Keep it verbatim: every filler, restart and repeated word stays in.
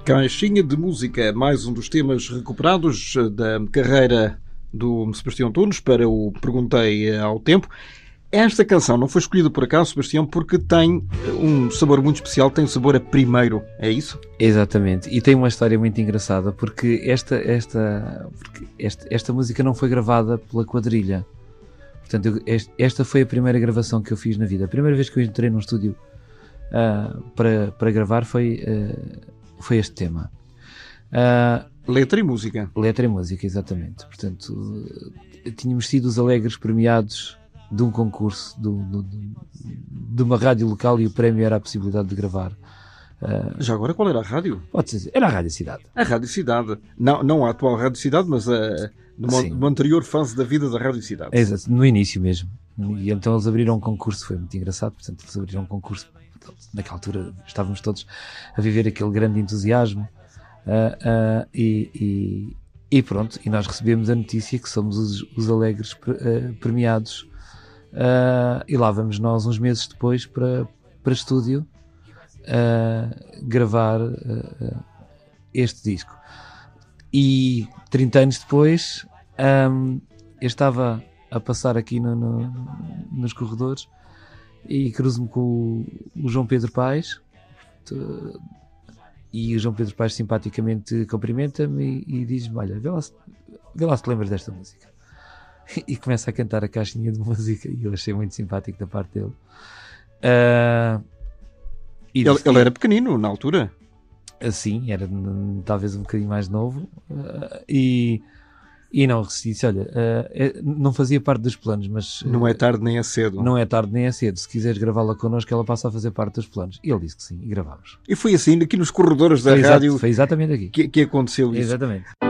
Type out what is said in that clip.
Caixinha de Música, mais um dos temas recuperados da carreira do Sebastião Tunes para o Perguntei ao Tempo. Esta canção não foi escolhida por acaso, Sebastião, porque tem um sabor muito especial, tem um sabor a primeiro, é isso? Exatamente, e tem uma história muito engraçada, porque esta, esta, porque esta, esta música não foi gravada pela quadrilha. Portanto, eu, esta foi a primeira gravação que eu fiz na vida. A primeira vez que eu entrei num estúdio uh, para, para gravar foi, uh, foi este tema. Uh, Letra e música. Letra e música, exatamente. Portanto, uh, tínhamos sido os alegres premiados de um concurso do, do, de uma rádio local e o prémio era a possibilidade de gravar. Uh, Já agora, qual era a rádio? Pode ser, era a Rádio Cidade. A Rádio Cidade. Não, não a atual Rádio Cidade, mas a, numa, numa anterior fase da vida da Rádio Cidade. É, exato, no início mesmo. E então eles abriram um concurso, foi muito engraçado, portanto eles abriram um concurso. Naquela altura estávamos todos a viver aquele grande entusiasmo uh, uh, e, e, e pronto, e nós recebemos a notícia que somos os, os alegres uh, premiados uh, e lá vamos nós uns meses depois para, para estúdio uh, gravar uh, este disco. E trinta anos depois um, eu estava a passar aqui no, no, nos corredores e cruzo-me com o, o João Pedro Paes e o João Pedro Paes simpaticamente cumprimenta-me e, e diz-me: olha, vê lá, se, vê lá se te lembras desta música. E começa a cantar a caixinha de música e eu achei muito simpático da parte dele. Uh, e ele, ele era pequenino na altura? Assim, era talvez um bocadinho mais novo uh, e E não disse, olha, uh, não fazia parte dos planos, mas... Uh, não é tarde nem é cedo. Não é tarde nem é cedo. Se quiseres gravá-la connosco, ela passa a fazer parte dos planos. E ele disse que sim, e gravámos. E foi assim, aqui nos corredores da foi rádio... Exato, foi exatamente aqui. Que, que aconteceu isso. Exatamente.